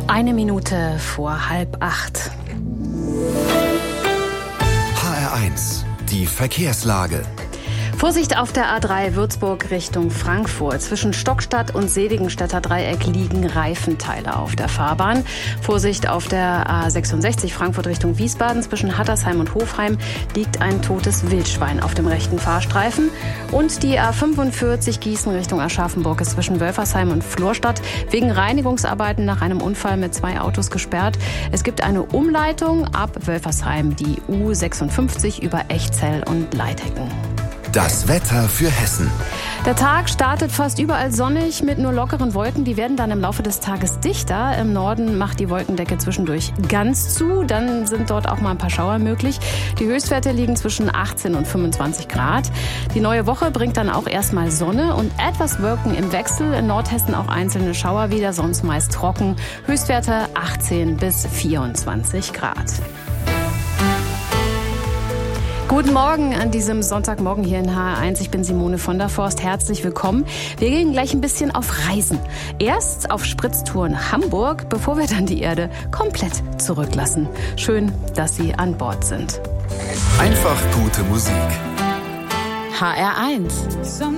Eine Minute vor 7:30. HR1, die Verkehrslage. Vorsicht auf der A3 Würzburg Richtung Frankfurt. Zwischen Stockstadt und Seligenstädter Dreieck liegen Reifenteile auf der Fahrbahn. Vorsicht auf der A66 Frankfurt Richtung Wiesbaden. Zwischen Hattersheim und Hofheim liegt ein totes Wildschwein auf dem rechten Fahrstreifen. Und die A45 Gießen Richtung Aschaffenburg ist zwischen Wölfersheim und Florstadt wegen Reinigungsarbeiten nach einem Unfall mit 2 Autos gesperrt. Es gibt eine Umleitung ab Wölfersheim, die U56 über Echzell und Leithecken. Das Wetter für Hessen. Der Tag startet fast überall sonnig mit nur lockeren Wolken. Die werden dann im Laufe des Tages dichter. Im Norden macht die Wolkendecke zwischendurch ganz zu. Dann sind dort auch mal ein paar Schauer möglich. Die Höchstwerte liegen zwischen 18 und 25 Grad. Die neue Woche bringt dann auch erstmal Sonne und etwas Wolken im Wechsel. In Nordhessen auch einzelne Schauer wieder, sonst meist trocken. Höchstwerte 18 bis 24 Grad. Guten Morgen an diesem Sonntagmorgen hier in HR1. Ich bin Simone von der Forst. Herzlich willkommen. Wir gehen gleich ein bisschen auf Reisen. Erst auf Spritztouren Hamburg, bevor wir dann die Erde komplett zurücklassen. Schön, dass Sie an Bord sind. Einfach gute Musik. HR1.